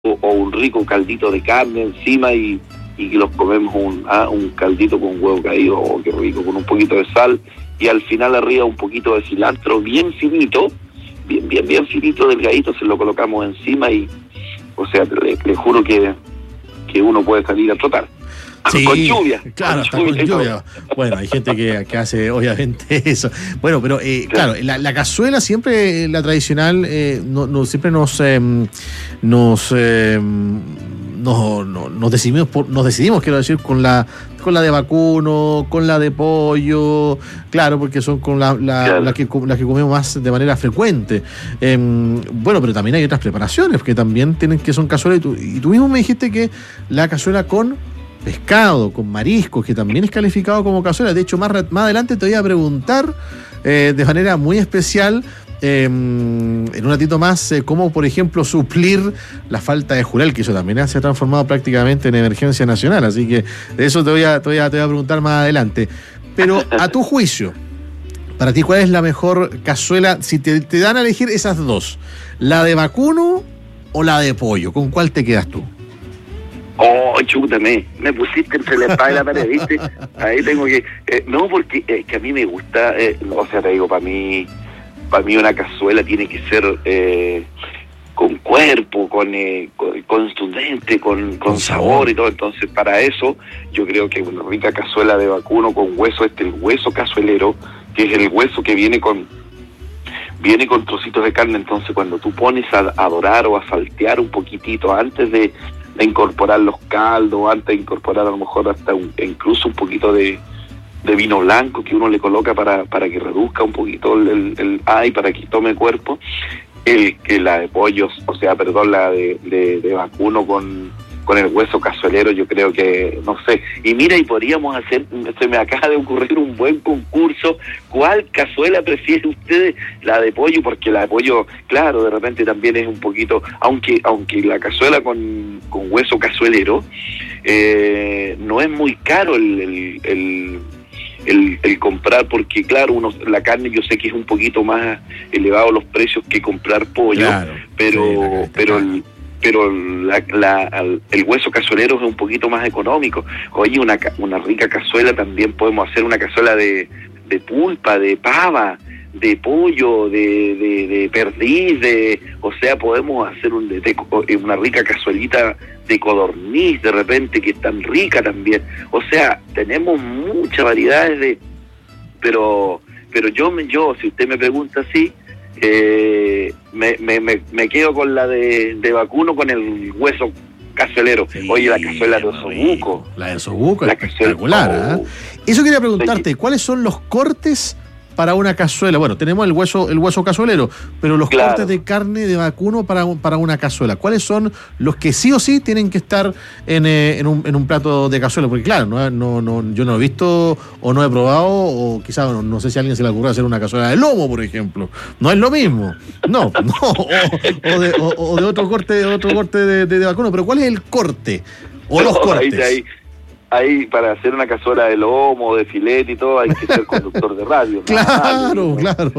o un rico caldito de carne encima y los comemos un caldito con huevo caído, oh, qué rico, con un poquito de sal y al final arriba un poquito de cilantro bien finito, bien finito, delgadito, se lo colocamos encima y, o sea, le juro que uno puede salir a trotar. Sí, con lluvia. Claro, está con lluvia. Bueno, hay gente que hace obviamente eso. Bueno, pero claro, la cazuela siempre, la tradicional, siempre nos decidimos, quiero decir, con la de vacuno, con la de pollo, claro, porque son con las que comemos más de manera frecuente. Bueno, pero también hay otras preparaciones que también son cazuela, y tú mismo me dijiste que la cazuela con pescado, con mariscos, que también es calificado como cazuela. De hecho, más adelante te voy a preguntar de manera muy especial, en un ratito más, cómo, por ejemplo, suplir la falta de jurel, que eso también se ha transformado prácticamente en emergencia nacional. Así que de eso te voy a preguntar más adelante. Pero a tu juicio, para ti, ¿cuál es la mejor cazuela? Si te dan a elegir esas dos, ¿la de vacuno o la de pollo? ¿Con cuál te quedas tú? Oh, chútame, me pusiste entre la espada y la pared, ¿viste? Ahí tengo que... no, porque que a mí me gusta, o sea, te digo, para mí una cazuela tiene que ser con cuerpo, con contundente, con sabor y todo. Entonces, para eso, yo creo que una rica cazuela de vacuno con hueso, el hueso cazuelero, que es el hueso que viene con trocitos de carne. Entonces, cuando tú pones a dorar o a saltear un poquitito antes de incorporar los caldos, antes de incorporar a lo mejor hasta incluso un poquito de vino blanco que uno le coloca para que reduzca un poquito para que tome cuerpo, que la de pollos, la de vacuno con el hueso cazuelero, yo creo que, no sé, y mira, y podríamos hacer, se me acaba de ocurrir un buen concurso. ¿Cuál cazuela prefiere ustedes? La de pollo, porque la de pollo, claro, de repente también es un poquito, aunque la cazuela con hueso cazuelero, no es muy caro el comprar, porque claro, la carne yo sé que es un poquito más elevado los precios que comprar pollo, claro, pero el hueso cazuelero es un poquito más económico. Oye, una rica cazuela, también podemos hacer una cazuela de pulpa, de pava, de pollo, de perdiz, podemos hacer una rica cazuelita de codorniz de repente, que es tan rica también. O sea, tenemos muchas variedades pero yo, si usted me pregunta así, me quedo con la de vacuno con el hueso cazuelero. Sí, oye, la cazuela de osobuco. La de osobuco es espectacular, ¿eh? Eso quería preguntarte, ¿cuáles son los cortes para una cazuela? Bueno, tenemos el hueso cazuelero, pero los cortes de carne de vacuno para una cazuela, ¿cuáles son los que sí o sí tienen que estar en un plato de cazuela? Porque claro, yo no he visto o no he probado, o quizás no sé si a alguien se le ocurre hacer una cazuela de lomo, por ejemplo. No es lo mismo. No, o de otro corte de vacuno, pero ¿cuál es el corte? O los cortes. Ahí, para hacer una cazuela de lomo, de filete y todo, hay que ser conductor de radio. Claro.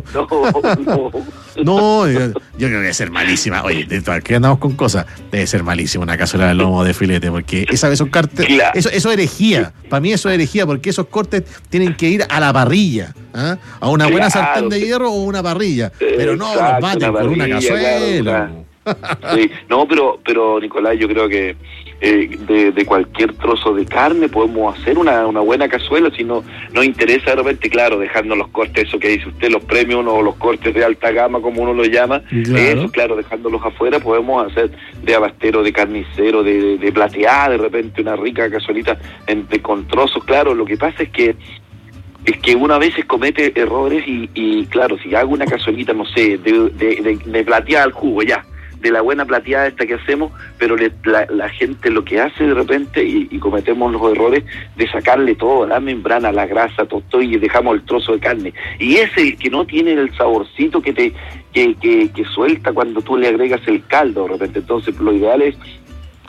No, yo creo que debe ser malísima. Oye, ¿qué andamos con cosas? Debe ser malísima una cazuela de lomo, de filete, porque esos cortes, claro. Eso es herejía. Para mí eso es herejía, porque esos cortes tienen que ir a la parrilla, ¿eh? A una buena sartén de hierro o una parrilla. Pero no los maten por una cazuela. Claro. Sí. No, pero Nicolás, yo creo que de cualquier trozo de carne podemos hacer una buena cazuela. Si no nos interesa de repente, claro, dejando los cortes, eso que dice usted, los premium o los cortes de alta gama, como uno los llama, claro. Eso, claro, dejándolos afuera, podemos hacer de abastero, de carnicero, de plateada, de repente una rica cazuelita con trozos. Claro, lo que pasa es que uno a veces comete errores y claro, si hago una cazuelita, no sé, de plateada al jugo, ya, de la buena plateada esta que hacemos, pero la gente lo que hace de repente, y cometemos los errores de sacarle todo, la membrana, la grasa, todo, y dejamos el trozo de carne. Y ese que no tiene el saborcito que suelta cuando tú le agregas el caldo de repente. Entonces lo ideal es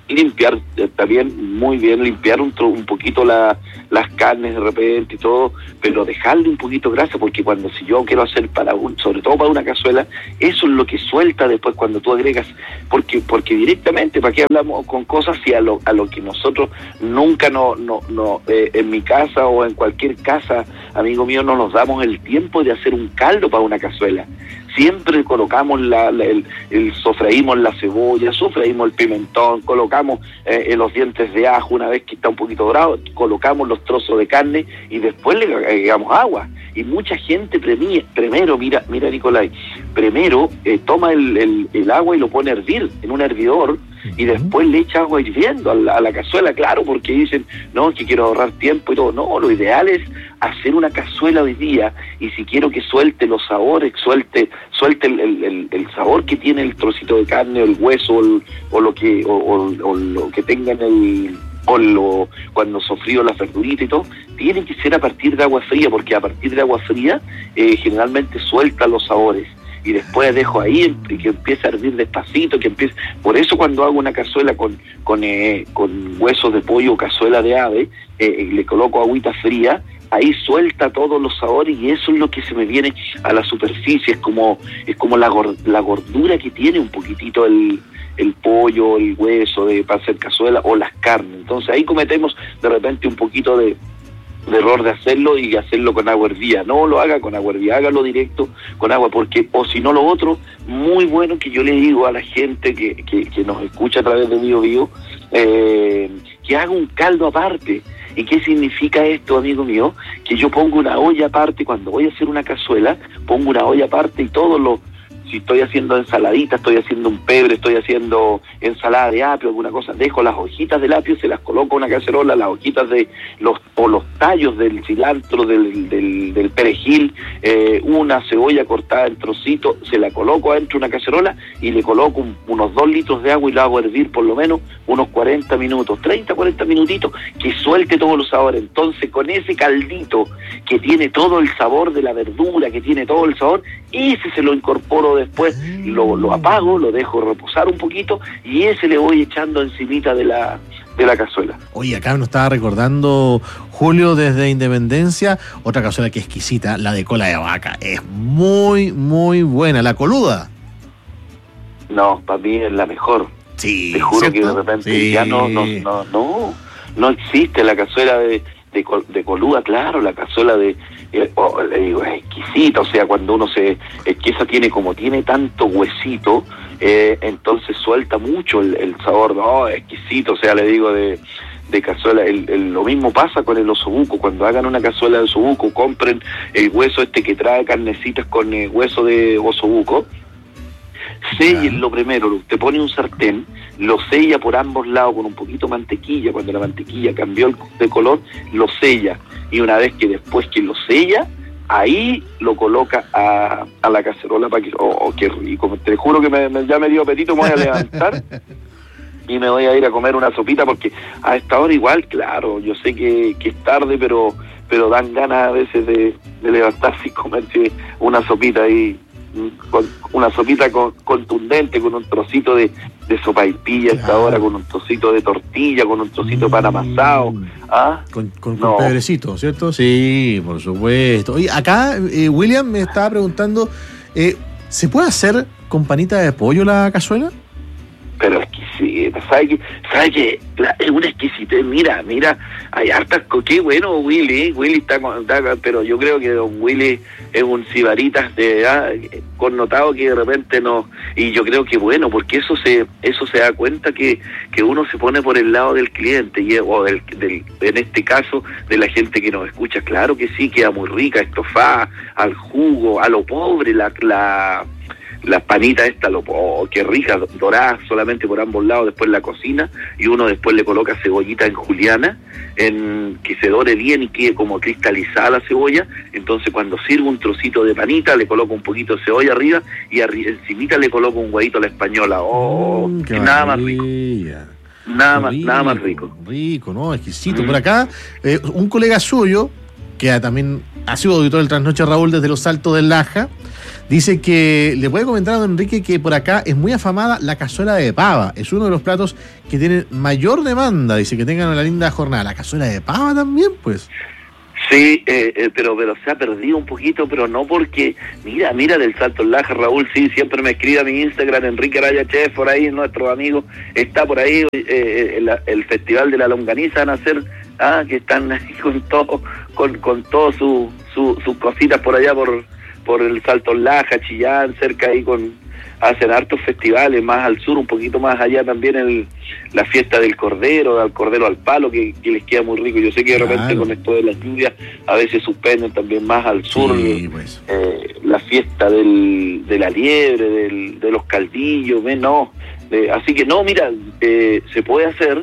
y limpiar también muy bien, limpiar un poquito las carnes de repente y todo, pero dejarle un poquito grasa, porque si yo quiero hacer sobre todo para una cazuela, eso es lo que suelta después cuando tú agregas, porque directamente, ¿para qué hablamos con cosas si a lo que nosotros nunca en mi casa o en cualquier casa, amigo mío, no nos damos el tiempo de hacer un caldo para una cazuela? Siempre colocamos sofreímos la cebolla, sofreímos el pimentón, colocamos los dientes de ajo, una vez que está un poquito dorado, colocamos los trozos de carne y después le agregamos agua. Y mucha gente primero, mira Nicolai, primero toma el agua y lo pone a hervir en un hervidor, y después le echa agua hirviendo a la cazuela, claro, porque dicen, no, que quiero ahorrar tiempo y todo. No, lo ideal es hacer una cazuela hoy día, y si quiero que suelte los sabores, suelte el sabor que tiene el trocito de carne, o el hueso, o lo que tenga cuando sofrío la verdurita y todo, tiene que ser a partir de agua fría, porque a partir de agua fría generalmente suelta los sabores. Y después dejo ahí que empiece a hervir despacito, por eso cuando hago una cazuela con huesos de pollo o cazuela de ave, le coloco agüita fría, ahí suelta todos los sabores, y eso es lo que se me viene a la superficie, es como la gordura que tiene un poquitito el pollo, el hueso para hacer cazuela, o las carnes. Entonces ahí cometemos de repente un poquito de error de hacerlo y hacerlo con agua hervida. No lo haga con agua hervida, hágalo directo con agua, porque, o si no, lo otro, muy bueno, que yo le digo a la gente que nos escucha a través de Bio, que haga un caldo aparte. ¿Y qué significa esto, amigo mío? Que yo pongo una olla aparte, cuando voy a hacer una cazuela, pongo una olla aparte, y si estoy haciendo ensaladita, estoy haciendo un pebre, estoy haciendo ensalada de apio, alguna cosa, dejo las hojitas del apio, se las coloco en una cacerola, las hojitas los tallos del cilantro, del perejil, una cebolla cortada en trocitos, se la coloco adentro de una cacerola y le coloco unos 2 litros de agua y lo hago hervir por lo menos unos 40 minutos, 30, 40 minutitos, que suelte todos los sabores. Entonces, con ese caldito que tiene todo el sabor de la verdura, que tiene todo el sabor, ese se lo incorporo después, lo apago, lo dejo reposar un poquito, y ese le voy echando encimita de la cazuela. Oye, acá nos estaba recordando Julio desde Independencia, otra cazuela que es exquisita, la de cola de vaca. Es muy, muy buena. ¿La coluda? No, para mí es la mejor. Sí, te juro, ¿cierto? que de repente sí. Ya no existe la cazuela de coluda, claro, la cazuela le digo, es exquisita, o sea, cuando uno es que esa tiene tanto huesito, entonces suelta mucho el sabor, exquisito, o sea, le digo de cazuela. Lo mismo pasa con el osobuco. Cuando hagan una cazuela de osobuco, compren el hueso que trae carnecitas con hueso de osobuco, séllenlo primero, usted pone un sartén, lo sella por ambos lados con un poquito de mantequilla. Cuando la mantequilla cambió de color, lo sella, y una vez que después que lo sella, ahí lo coloca a la cacerola para que, qué rico, te juro que ya me dio apetito, me voy a levantar y me voy a ir a comer una sopita, porque a esta hora igual, claro, yo sé que es tarde, pero dan ganas a veces de levantarse y comerse una sopita ahí, una sopita contundente, con un trocito de sopaipilla a esta hora, con un trocito de tortilla, con un trocito de pan amasado. Con pedrecito, ¿cierto? Sí, por supuesto. Oye, acá William me estaba preguntando, ¿se puede hacer con panita de pollo la cazuela? Pero exquisita, ¿sabe que es una exquisitez? Mira, hay hartas, qué bueno Willy está, pero yo creo que don Willy es un sibaritas connotado, que de repente no, y yo creo que bueno, porque eso se da cuenta que uno se pone por el lado del cliente, en este caso de la gente que nos escucha. Claro que sí, queda muy rica, estofada, al jugo, a lo pobre, las panitas qué rica, dorada solamente por ambos lados, después la cocina, y uno después le coloca cebollita en juliana, que se dore bien y quede como cristalizada la cebolla. Entonces cuando sirvo un trocito de panita, le coloco un poquito de cebolla arriba, y encimita le coloco un huevito a la española. Nada más rico. Nada más rico. Rico, ¿no? Exquisito. Por acá, un colega suyo, que también ha sido auditor del Trasnoche Raúl desde los Altos del Laja. Dice que le puede comentar a don Enrique que por acá es muy afamada la cazuela de pava. Es uno de los platos que tienen mayor demanda. Dice que tengan una linda jornada. ¿La cazuela de pava también, pues? Sí, pero se ha perdido un poquito, pero no porque, mira del Salto del Laja, Raúl, sí, siempre me escribe a mi Instagram, Enrique Araya Chef, por ahí, nuestro amigo, está por ahí, el Festival de la Longaniza van a hacer, que están ahí con todo sus cositas por allá, por el Salto del Laja, Chillán, cerca ahí hacen hartos festivales, más al sur, un poquito más allá también la fiesta del cordero al palo, que les queda muy rico. Yo sé que de repente con esto de las lluvias a veces suspenden también más al sur, pues. La fiesta de la liebre, de los caldillos, así que no, mira, se puede hacer,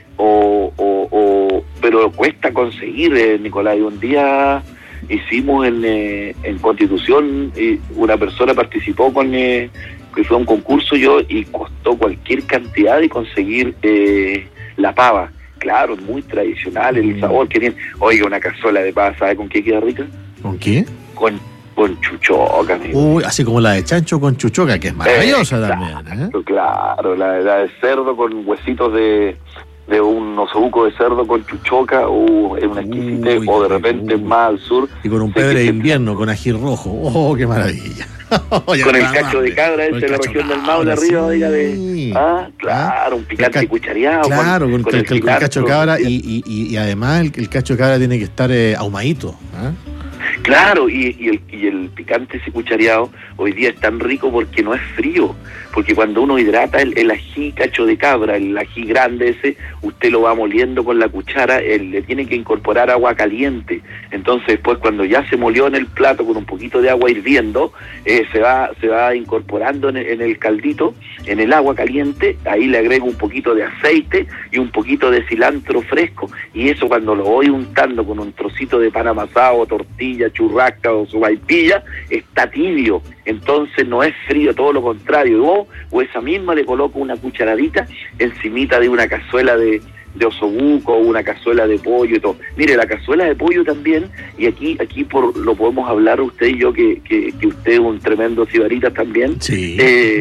pero cuesta conseguir, Nicolás. Un día hicimos en Constitución, una persona participó que fue un concurso y costó cualquier cantidad de conseguir la pava. Claro, muy tradicional el sabor que tiene. Oiga, una cazuela de pava, ¿sabe con qué queda rica? ¿Con qué? Con chuchoca, amigo. Uy, así como la de chancho con chuchoca, que es maravillosa también. Claro, la de cerdo con huesitos de un osobuco de cerdo con chuchoca, es una exquisitez, o de repente más al sur. Y con un pebre de invierno, con ají rojo. ¡Oh, qué maravilla! Con el cacho de cabra, de la región del Maule arriba, oiga, claro, un picante cuchareado. Claro, con el cacho de cabra, y además el cacho de cabra tiene que estar ahumadito. Claro, y el picante ese cuchareado hoy día es tan rico porque no es frío, porque cuando uno hidrata el ají cacho de cabra, el ají grande ese, usted lo va moliendo con la cuchara, le tiene que incorporar agua caliente. Entonces después, cuando ya se molió en el plato con un poquito de agua hirviendo, se va incorporando en el caldito, en el agua caliente. Ahí le agrego un poquito de aceite y un poquito de cilantro fresco, y eso cuando lo voy untando con un trocito de pan amasado, tortilla, churrasca o sopaipilla, está tibio, entonces no es frío, todo lo contrario. O esa misma le coloco una cucharadita encimita de una cazuela de osobuco, una cazuela de pollo y todo. Mire, la cazuela de pollo también, y aquí lo podemos hablar usted y yo, que usted es un tremendo cibarita también. Sí.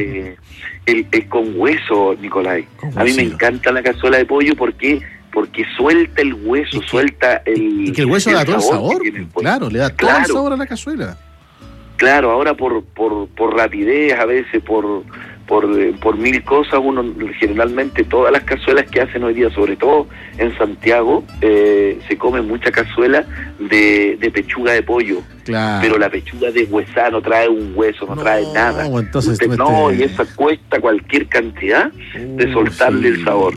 El con hueso, Nicolás. A mí me encanta la cazuela de pollo porque suelta el hueso, suelta el... Y que el hueso le da todo el sabor, claro, le da todo el sabor a la cazuela. Claro, ahora por rapidez, a veces por mil cosas, uno generalmente todas las cazuelas que hacen hoy día, sobre todo en Santiago, se come mucha cazuela de pechuga de pollo. Claro. Pero la pechuga de huesá no trae un hueso, no trae nada. Entonces y esa cuesta cualquier cantidad de soltarle el sabor.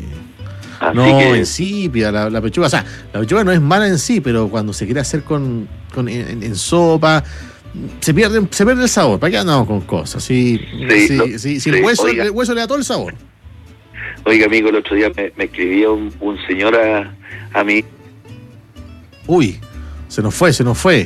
Así insípida la pechuga. O sea, la pechuga no es mala en sí, pero cuando se quiere hacer en sopa, se pierde el sabor. ¿Para qué andamos con cosas? Sí, el hueso le da todo el sabor. Oiga, amigo, el otro día me escribía un señor a mí. Uy, se nos fue.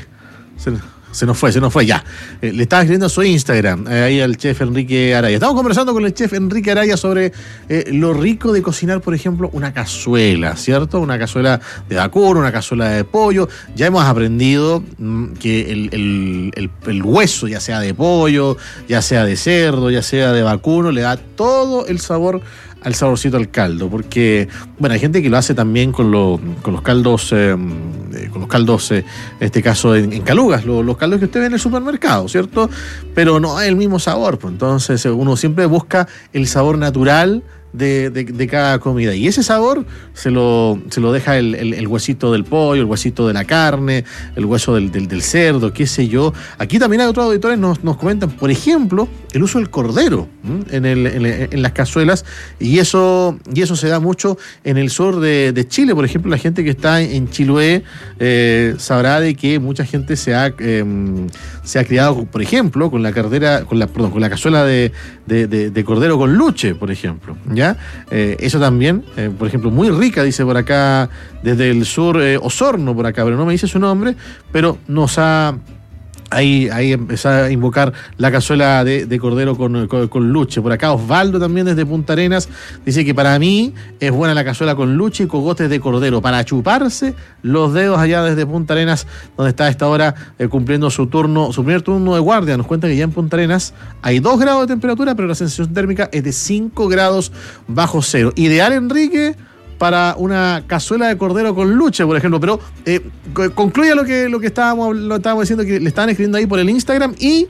Se nos fue, ya. Le estaba escribiendo a su Instagram, ahí al chef Enrique Araya. Estamos conversando con el chef Enrique Araya sobre lo rico de cocinar, por ejemplo, una cazuela, ¿cierto? Una cazuela de vacuno, una cazuela de pollo. Ya hemos aprendido que el hueso, ya sea de pollo, ya sea de cerdo, ya sea de vacuno, le da todo el sabor al saborcito al caldo, porque bueno, hay gente que lo hace también con los caldos, en este caso en calugas, los caldos que usted ve en el supermercado, ¿cierto? Pero no hay el mismo sabor, pues entonces uno siempre busca el sabor natural de cada comida, y ese sabor se lo deja el huesito del pollo, el huesito de la carne, el hueso del cerdo, qué sé yo. Aquí también hay otros auditores nos comentan, por ejemplo, el uso del cordero en las cazuelas, y eso se da mucho en el sur de Chile. Por ejemplo, la gente que está en Chiloé sabrá de que mucha gente se ha criado, por ejemplo, con la cazuela de cordero con luche, por ejemplo, ¿ya? Eso también, por ejemplo, muy rica, dice por acá, desde el sur, Osorno, por acá, pero no me dice su nombre, pero nos ha Ahí empezó a invocar la cazuela de cordero con luche. Por acá Osvaldo también desde Punta Arenas dice que para mí es buena la cazuela con luche y cogotes de cordero para chuparse los dedos allá desde Punta Arenas, donde está a esta hora cumpliendo su primer turno de guardia. Nos cuenta que ya en Punta Arenas hay 2 grados de temperatura, pero la sensación térmica es de 5 grados bajo cero. Ideal, Enrique, para una cazuela de cordero con luche, por ejemplo. Pero concluya lo que estábamos diciendo, que le estaban escribiendo ahí por el Instagram. Y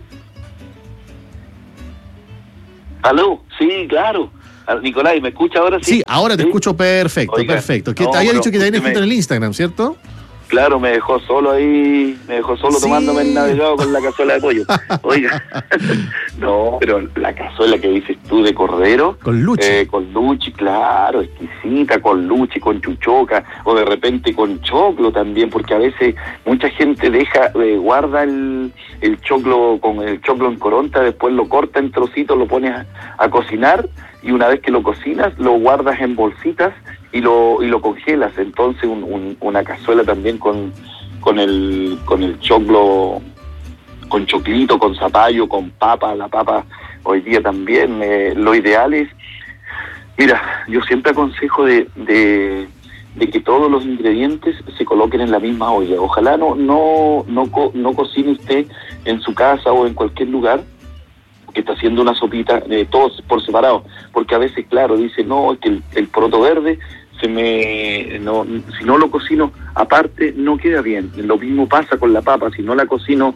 ¿aló? Sí, claro. Nicolás, ¿me escucha ahora? Sí, ahora te escucho perfecto. Oiga, perfecto. Que te había dicho que te habían escrito en el Instagram, ¿cierto? Claro, me dejó solo Sí. tomándome el navegado con la cazuela de pollo. Oiga, no, pero la cazuela que dices tú de cordero. Con luche. Con luche, claro, exquisita, con luche, con chuchoca, o de repente con choclo también, porque a veces mucha gente guarda el choclo con el choclo en coronta, después lo corta en trocitos, lo pones a cocinar, y una vez que lo cocinas, lo guardas en bolsitas y lo congelas. Entonces una cazuela también con el choclo, con choclito, con zapallo, con papa. La papa hoy día también, lo ideal es, mira, yo siempre aconsejo de que todos los ingredientes se coloquen en la misma olla. Ojalá no cocine usted en su casa o en cualquier lugar que está haciendo una sopita, todos por separado, porque a veces, claro, dice, no, es que el poroto verde si no lo cocino aparte no queda bien. Lo mismo pasa con la papa, si no la cocino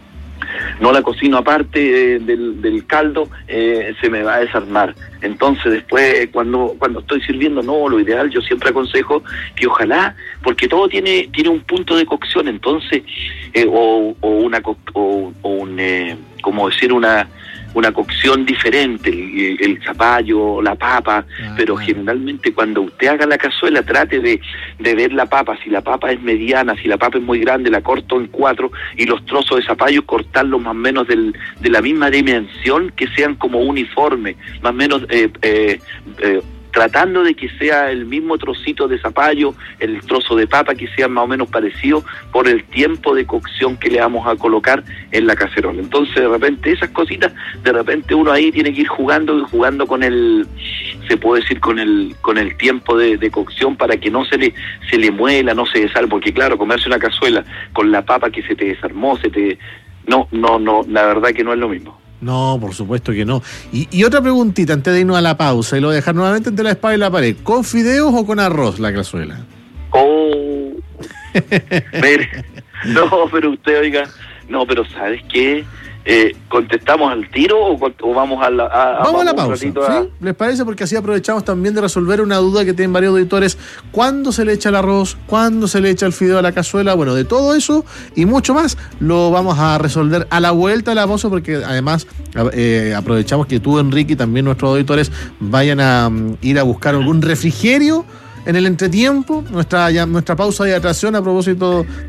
aparte del caldo, se me va a desarmar. Entonces después cuando estoy sirviendo, no, lo ideal, yo siempre aconsejo que ojalá, porque todo tiene un punto de cocción, entonces como decir una cocción diferente, el zapallo, la papa, pero generalmente cuando usted haga la cazuela trate de ver la papa. Si la papa es mediana, si la papa es muy grande, la corto en 4, y los trozos de zapallo cortarlos más o menos de la misma dimensión, que sean como uniforme, más o menos tratando de que sea el mismo trocito de zapallo, el trozo de papa, que sea más o menos parecido por el tiempo de cocción que le vamos a colocar en la cacerola. Entonces, de repente, esas cositas, de repente uno ahí tiene que ir jugando con se puede decir, con el tiempo de cocción, para que no se le muela, no se desarme, porque claro, comerse una cazuela con la papa que se te desarmó, no, la verdad que no es lo mismo. No, por supuesto que no. Y otra preguntita antes de irnos a la pausa, y lo voy a dejar nuevamente entre la espada y la pared. ¿Con fideos o con arroz la cazuela? Oh, mire, no, pero usted, oiga, no, pero ¿sabes qué? ¿Contestamos al tiro o vamos a la pausa? ¿Sí? ¿Les parece? Porque así aprovechamos también de resolver una duda que tienen varios auditores. ¿Cuándo se le echa el arroz? ¿Cuándo se le echa el fideo a la cazuela? Bueno, de todo eso y mucho más lo vamos a resolver a la vuelta de la pausa, porque además aprovechamos que tú, Enrique, y también nuestros auditores vayan a ir a buscar algún refrigerio en el entretiempo, nuestra pausa de hidratación a propósito